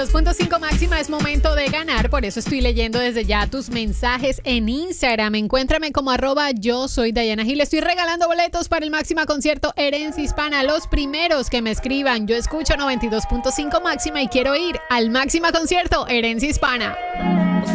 2.5 máxima, es momento de ganar, por eso estoy leyendo desde ya tus mensajes en Instagram. Encuéntrame como @yo soy Diana Gil. Estoy regalando boletos para el máxima concierto Herencia Hispana. Los primeros que me escriban, yo escucho 92.5 máxima y quiero ir al máxima concierto Herencia Hispana.